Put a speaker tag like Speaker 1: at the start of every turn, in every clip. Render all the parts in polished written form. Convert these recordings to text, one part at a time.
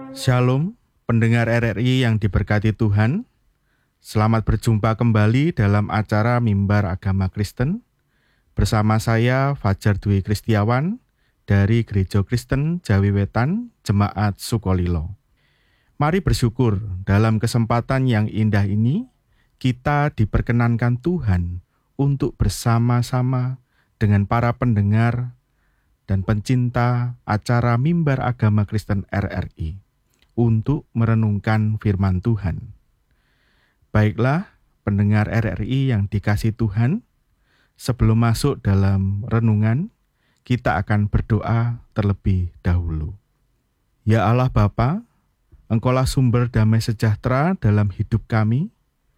Speaker 1: Shalom, pendengar RRI yang diberkati Tuhan. Selamat berjumpa kembali dalam acara Mimbar Agama Kristen bersama saya Fajar Dwi Kristiawan dari Gereja Kristen Jawi Wetan, Jemaat Sukolilo. Mari bersyukur dalam kesempatan yang indah ini kita diperkenankan Tuhan untuk bersama-sama dengan para pendengar dan pencinta acara Mimbar Agama Kristen RRI untuk merenungkan firman Tuhan. Baiklah, pendengar RRI yang dikasihi Tuhan, sebelum masuk dalam renungan, kita akan berdoa terlebih dahulu. Ya Allah Bapa, Engkaulah sumber damai sejahtera dalam hidup kami.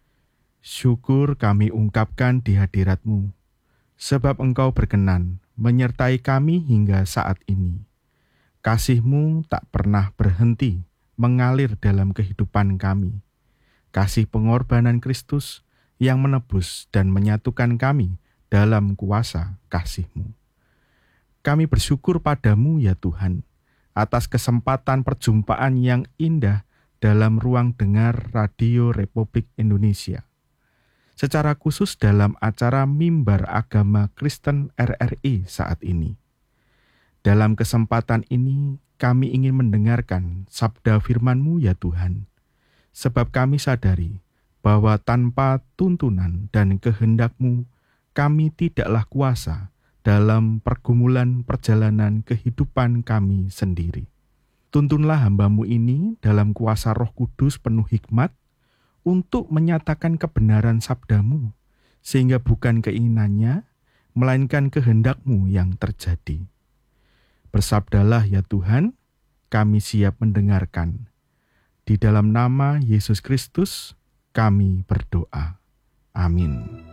Speaker 1: Syukur kami ungkapkan di hadirat-Mu, sebab Engkau berkenan menyertai kami hingga saat ini. Kasih-Mu tak pernah berhenti mengalir dalam kehidupan kami. Kasih pengorbanan Kristus yang menebus dan menyatukan kami dalam kuasa kasih-Mu. Kami bersyukur padamu ya Tuhan, atas kesempatan perjumpaan yang indah dalam ruang dengar Radio Republik Indonesia. Secara khusus dalam acara Mimbar Agama Kristen RRI saat ini. Dalam kesempatan ini, kami ingin mendengarkan sabda firman-Mu ya Tuhan, sebab kami sadari bahwa tanpa tuntunan dan kehendak-Mu, kami tidaklah kuasa dalam pergumulan perjalanan kehidupan kami sendiri. Tuntunlah hamba-Mu ini dalam kuasa Roh Kudus penuh hikmat untuk menyatakan kebenaran sabda-Mu, sehingga bukan keinginannya, melainkan kehendak-Mu yang terjadi. Bersabdalah ya Tuhan, kami siap mendengarkan. Di dalam nama Yesus Kristus, kami berdoa. Amin.